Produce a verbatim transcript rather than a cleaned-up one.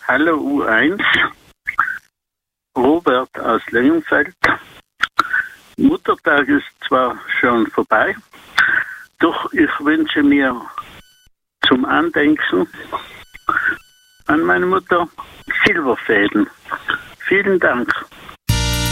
Hallo U eins, Robert aus Lengenfeld. Muttertag ist zwar schon vorbei, doch ich wünsche mir zum Andenken an meine Mutter Silberfäden. Vielen Dank.